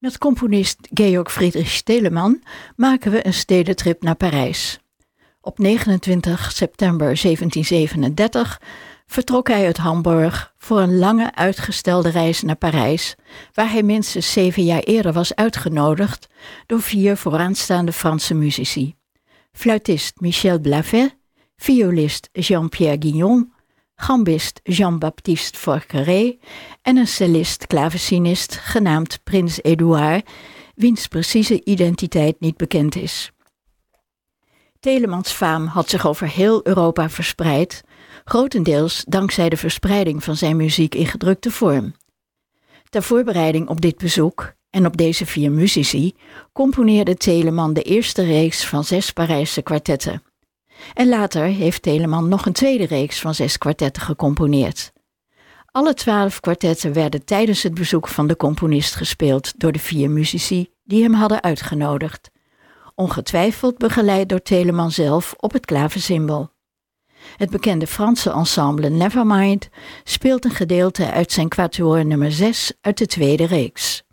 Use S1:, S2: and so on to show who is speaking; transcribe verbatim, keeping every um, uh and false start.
S1: Met componist Georg Friedrich Telemann maken we een stedentrip naar Parijs. Op negenentwintig september zeventien zevenendertig vertrok hij uit Hamburg voor een lange uitgestelde reis naar Parijs, waar hij minstens zeven jaar eerder was uitgenodigd door vier vooraanstaande Franse muzici. Fluitist Michel Blavet, violist Jean-Pierre Guignon, gambist Jean-Baptiste Forqueray en een cellist-klavecinist genaamd Prins Edouard, wiens precieze identiteit niet bekend is. Telemanns faam had zich over heel Europa verspreid, grotendeels dankzij de verspreiding van zijn muziek in gedrukte vorm. Ter voorbereiding op dit bezoek en op deze vier muzici componeerde Telemann de eerste reeks van zes Parijse kwartetten. En later heeft Telemann nog een tweede reeks van zes kwartetten gecomponeerd. Alle twaalf kwartetten werden tijdens het bezoek van de componist gespeeld door de vier muzici die hem hadden uitgenodigd. Ongetwijfeld begeleid door Telemann zelf op het klavecimbal. Het bekende Franse ensemble Nevermind speelt een gedeelte uit zijn quatuor nummer zes uit de tweede reeks.